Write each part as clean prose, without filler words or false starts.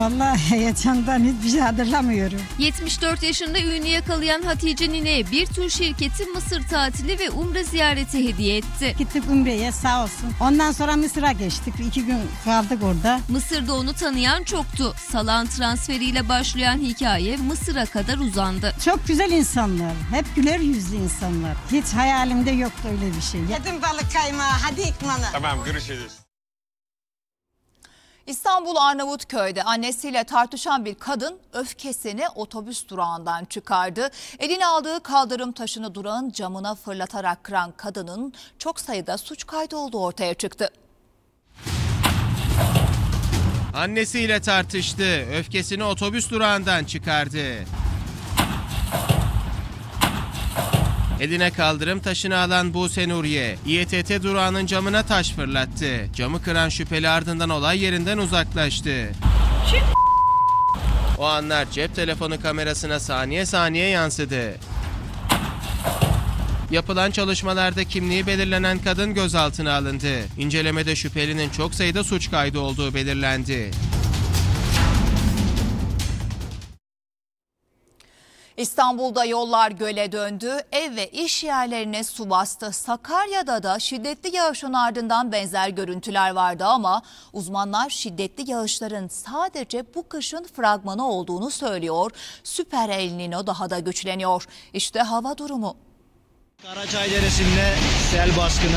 Vallahi heyecandan hiçbir şey hatırlamıyorum. 74 yaşında ünlü yakalayan Hatice Nine'ye bir tur şirketi Mısır tatili ve umre ziyareti hediye etti. Gittik Umre'ye sağ olsun. Ondan sonra Mısır'a geçtik. 2 gün kaldık orada. Mısır'da onu tanıyan çoktu. Salan transferiyle başlayan hikaye Mısır'a kadar uzandı. Çok güzel insanlar. Hep güler yüzlü insanlar. Hiç hayalimde yoktu öyle bir şey. Yedim balık kaymağı. Hadi İkman'a. Tamam, görüşürüz. İstanbul Arnavutköy'de annesiyle tartışan bir kadın öfkesini otobüs durağından çıkardı. Eline aldığı kaldırım taşını durağın camına fırlatarak kıran kadının çok sayıda suç kaydı olduğu ortaya çıktı. Annesiyle tartıştı, öfkesini otobüs durağından çıkardı. Eline kaldırım taşını alan Buse Nuriye, İETT durağının camına taş fırlattı. Camı kıran şüpheli ardından olay yerinden uzaklaştı. O anlar cep telefonu kamerasına saniye saniye yansıdı. Yapılan çalışmalarda kimliği belirlenen kadın gözaltına alındı. İncelemede şüphelinin çok sayıda suç kaydı olduğu belirlendi. İstanbul'da yollar göle döndü, ev ve iş yerlerine su bastı. Sakarya'da da şiddetli yağışın ardından benzer görüntüler vardı ama uzmanlar şiddetli yağışların sadece bu kışın fragmanı olduğunu söylüyor. Süper El Niño daha da güçleniyor. İşte hava durumu. Karaçay Deresi'nde sel baskını.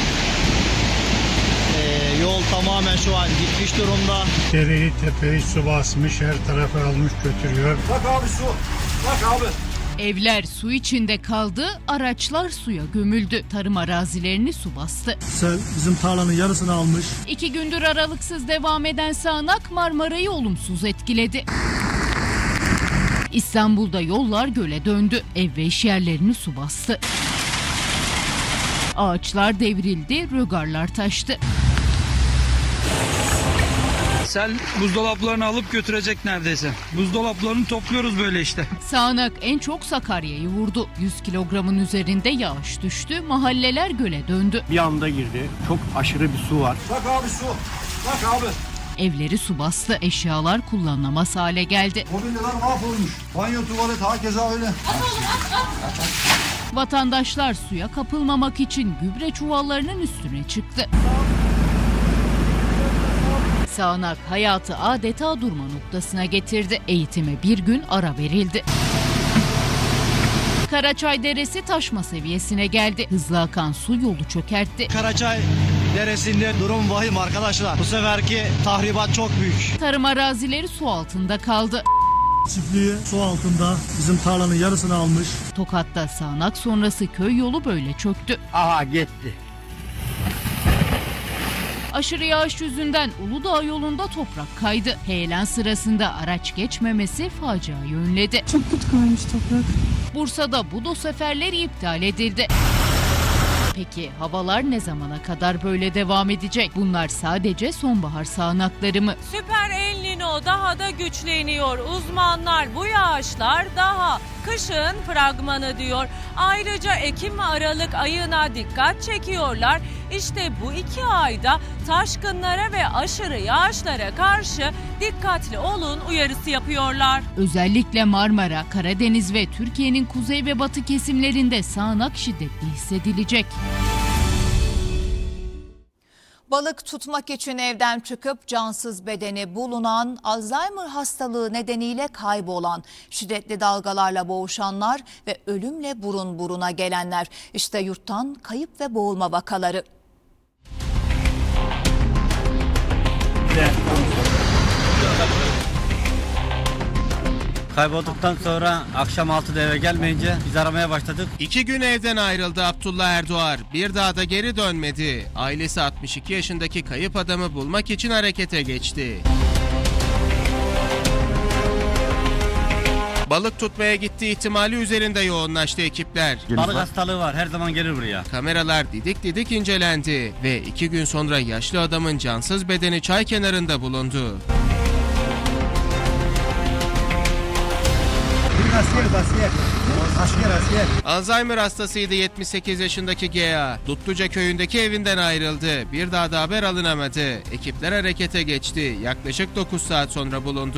Yol tamamen şu an gitmiş durumda. Dereyi tepeyi su basmış, her tarafı almış götürüyor. Bak abi su. Bak abi. Evler su içinde kaldı, araçlar suya gömüldü. Tarım arazilerini su bastı. Sel bizim tarlanın yarısını almış. 2 gündür aralıksız devam eden sağanak Marmara'yı olumsuz etkiledi. İstanbul'da yollar göle döndü. Ev ve iş yerlerini su bastı. Ağaçlar devrildi, rögarlar taştı. Sel buzdolaplarını alıp götürecek neredeyse. Buzdolaplarını topluyoruz böyle işte. Sağanak en çok Sakarya'yı vurdu. 100 kilogramın üzerinde yağış düştü, mahalleler göle döndü. Bir anda girdi. Çok aşırı bir su var. Bak abi su. Bak abi. Evleri su bastı, eşyalar kullanılamaz hale geldi. Mobilyalar mahvolmuş. Banyo, tuvalet hakeza öyle. Vatandaşlar suya kapılmamak için gübre çuvallarının üstüne çıktı. Sağanak hayatı adeta durma noktasına getirdi. Eğitime bir gün ara verildi. Karaçay Deresi taşma seviyesine geldi. Hızlı akan su yolu çökertti. Karaçay Deresi'nde durum vahim arkadaşlar. Bu seferki tahribat çok büyük. Tarım arazileri su altında kaldı. Çiftliği su altında, bizim tarlanın yarısını almış. Tokat'ta sağanak sonrası köy yolu böyle çöktü. Aha gitti. Aşırı yağış yüzünden Uludağ yolunda toprak kaydı. Heyelan sırasında araç geçmemesi faciayı önledi. Çok kötü kaymış toprak. Bursa'da budo seferleri iptal edildi. Peki havalar ne zamana kadar böyle devam edecek? Bunlar sadece sonbahar sağanakları mı? Süper El Niño daha da güçleniyor. Uzmanlar bu yağışlar daha kışın fragmanı diyor. Ayrıca Ekim ve Aralık ayına dikkat çekiyorlar. İşte bu 2 ayda taşkınlara ve aşırı yağışlara karşı dikkatli olun uyarısı yapıyorlar. Özellikle Marmara, Karadeniz ve Türkiye'nin kuzey ve batı kesimlerinde sağanak şiddetli hissedilecek. Balık tutmak için evden çıkıp cansız bedeni bulunan, Alzheimer hastalığı nedeniyle kaybolan, şiddetli dalgalarla boğuşanlar ve ölümle burun buruna gelenler. İşte yurttan kayıp ve boğulma vakaları. Kaybolduktan sonra akşam 6'da eve gelmeyince biz aramaya başladık. 2 gün evden ayrıldı Abdullah Erdoğar. Bir daha da geri dönmedi. Ailesi 62 yaşındaki kayıp adamı bulmak için harekete geçti. Balık tutmaya gittiği ihtimali üzerinde yoğunlaştı ekipler. Balık hastalığı var, her zaman gelir buraya. Kameralar didik didik incelendi ve 2 gün sonra yaşlı adamın cansız bedeni çay kenarında bulundu. Basiye. Alzheimer hastasıydı 78 yaşındaki GA. Dutluca köyündeki evinden ayrıldı. Bir daha da haber alınamadı. Ekipler harekete geçti. Yaklaşık 9 saat sonra bulundu.